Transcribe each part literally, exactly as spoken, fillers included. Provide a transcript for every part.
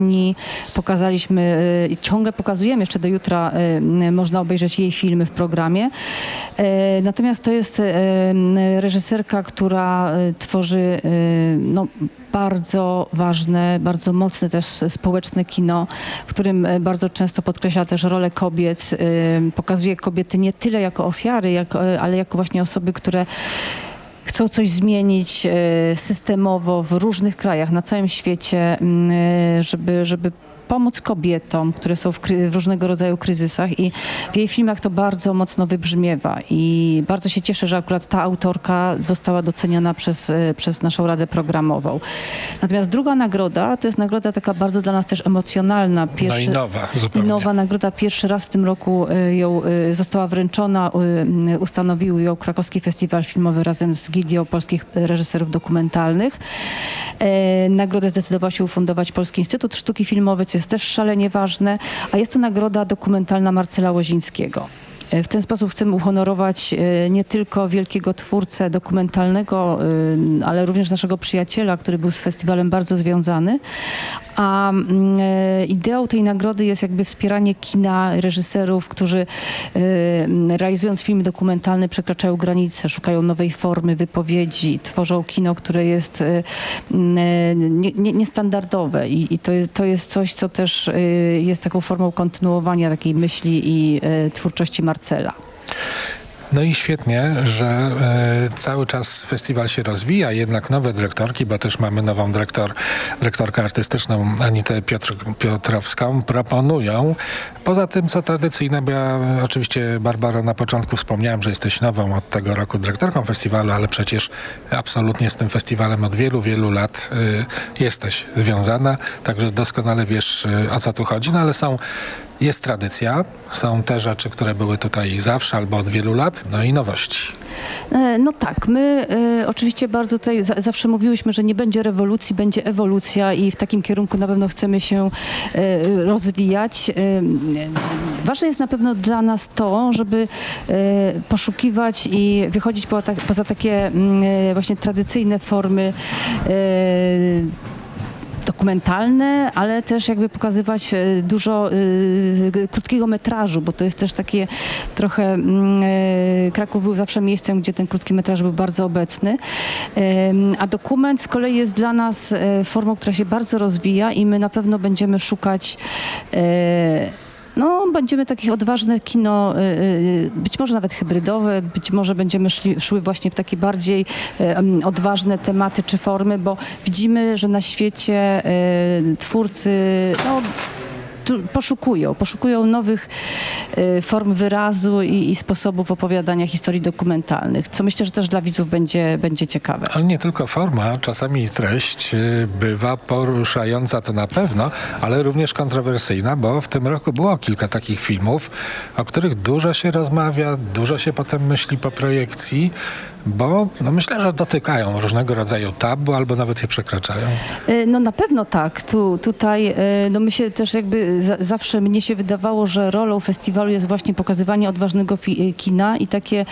Pokazaliśmy i ciągle pokazujemy, jeszcze do jutra można obejrzeć jej filmy w programie. Natomiast to jest reżyserka, która tworzy no, bardzo ważne, bardzo mocne też społeczne kino, w którym bardzo często podkreśla też rolę kobiet. Pokazuje kobiety nie tyle jako ofiary, jak, ale jako właśnie osoby, które chcą coś zmienić systemowo w różnych krajach, na całym świecie, żeby, żeby pomóc kobietom, które są w, w różnego rodzaju kryzysach i w jej filmach to bardzo mocno wybrzmiewa i bardzo się cieszę, że akurat ta autorka została doceniona przez, przez naszą Radę Programową. Natomiast druga nagroda to jest nagroda taka bardzo dla nas też emocjonalna. Pierwszy, no i nowa zupełnie. I nowa nagroda. Pierwszy raz w tym roku ją została wręczona. Ustanowił ją Krakowski Festiwal Filmowy razem z Gildią Polskich Reżyserów Dokumentalnych. Nagrodę zdecydował się ufundować Polski Instytut Sztuki Filmowej, co jest też szalenie ważne, a jest to nagroda dokumentalna Marcela Łozińskiego. W ten sposób chcemy uhonorować nie tylko wielkiego twórcę dokumentalnego, ale również naszego przyjaciela, który był z festiwalem bardzo związany. A ideą tej nagrody jest jakby wspieranie kina, reżyserów, którzy realizując filmy dokumentalne przekraczają granice, szukają nowej formy wypowiedzi, tworzą kino, które jest nie, nie, niestandardowe i, i to, jest, to jest coś, co też jest taką formą kontynuowania takiej myśli i twórczości Marcela. No i świetnie, że e, cały czas festiwal się rozwija, jednak nowe dyrektorki, bo też mamy nową dyrektor, dyrektorkę artystyczną Anitę Piotr, Piotrowską, proponują, poza tym co tradycyjne, bo ja oczywiście Barbaro na początku wspomniałem, że jesteś nową od tego roku dyrektorką festiwalu, ale przecież absolutnie z tym festiwalem od wielu, wielu lat y, jesteś związana, także doskonale wiesz y, o co tu chodzi, no ale są Jest tradycja, są te rzeczy, które były tutaj zawsze albo od wielu lat, no i nowości. No tak, my y, oczywiście bardzo tutaj za, zawsze mówiłyśmy, że nie będzie rewolucji, będzie ewolucja i w takim kierunku na pewno chcemy się y, rozwijać. Y, ważne jest na pewno dla nas to, żeby y, poszukiwać i wychodzić po, ta, poza takie y, właśnie tradycyjne formy y, dokumentalne, ale też jakby pokazywać dużo y, krótkiego metrażu, bo to jest też takie trochę y, Kraków był zawsze miejscem, gdzie ten krótki metraż był bardzo obecny, y, a dokument z kolei jest dla nas y, formą, która się bardzo rozwija i my na pewno będziemy szukać y, No, będziemy takich odważne kino, być może nawet hybrydowe, być może będziemy szli, szły właśnie w takie bardziej odważne tematy czy formy, bo widzimy, że na świecie twórcy no, poszukują, poszukują nowych y, form wyrazu i, i sposobów opowiadania historii dokumentalnych, co myślę, że też dla widzów będzie, będzie ciekawe. Ale nie tylko forma, czasami treść y, bywa poruszająca, to na pewno, ale również kontrowersyjna, bo w tym roku było kilka takich filmów, o których dużo się rozmawia, dużo się potem myśli po projekcji, bo no myślę, że dotykają różnego rodzaju tabu albo nawet je przekraczają. No na pewno tak. Tu, tutaj no my się też jakby za, zawsze mnie się wydawało, że rolą festiwalu jest właśnie pokazywanie odważnego fi, kina i takie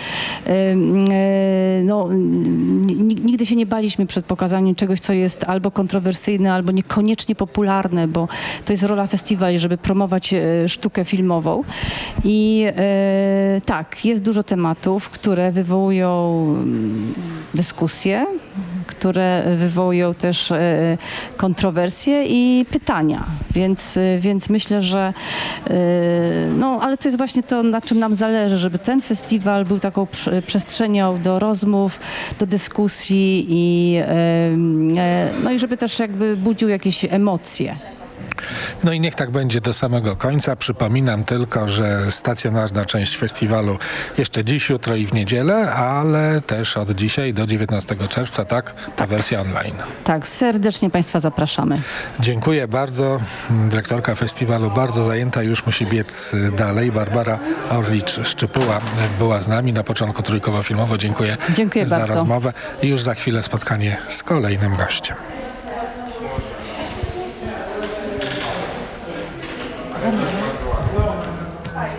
no nigdy się nie baliśmy przed pokazaniem czegoś, co jest albo kontrowersyjne, albo niekoniecznie popularne, bo to jest rola festiwali, żeby promować sztukę filmową. I e, tak, jest dużo tematów, które wywołują dyskusje, które wywołują też e, kontrowersje i pytania, więc, więc myślę, że e, no, ale to jest właśnie to, na czym nam zależy, żeby ten festiwal był taką prze, przestrzenią do rozmów, do dyskusji i, e, e, no i żeby też jakby budził jakieś emocje. No i niech tak będzie do samego końca. Przypominam tylko, że stacjonarna część festiwalu jeszcze dziś, jutro i w niedzielę, ale też od dzisiaj do dziewiętnastego czerwca, tak, ta wersja online. Tak, serdecznie Państwa zapraszamy. Dziękuję bardzo. Dyrektorka festiwalu bardzo zajęta, już musi biec dalej. Barbara Orlicz-Szczypuła była z nami na początku Trójkowo Filmowo. Dziękuję, Dziękuję za bardzo. rozmowę i już za chwilę spotkanie z kolejnym gościem. Zamknę.